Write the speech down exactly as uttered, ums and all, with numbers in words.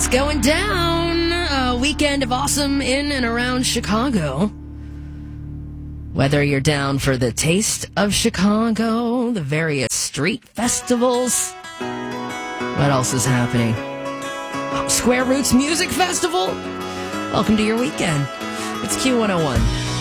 It's going down. A weekend of awesome in and around Chicago. Whether you're down for the Taste of Chicago, the various street festivals. What else is happening? Square Roots Music Festival. Welcome to your weekend. It's Q one oh one.